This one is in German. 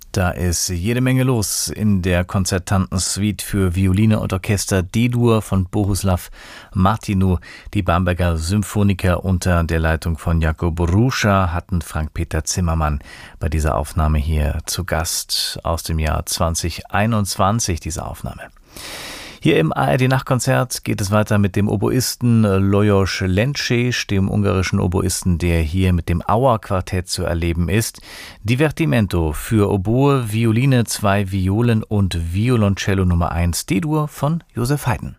Da ist jede Menge los in der Konzertantensuite für Violine und Orchester D-Dur von Bohuslav Martinu. Die Bamberger Symphoniker unter der Leitung von Jakub Ruscha hatten Frank-Peter Zimmermann bei dieser Aufnahme hier zu Gast aus dem Jahr 2021, diese Aufnahme. Hier im ARD-Nachtkonzert geht es weiter mit dem Oboisten Lajos Lencsés, dem ungarischen Oboisten, der hier mit dem Auer-Quartett zu erleben ist. Divertimento für Oboe, Violine, 2 Violen und Violoncello Nummer 1 D-Dur von Josef Haydn.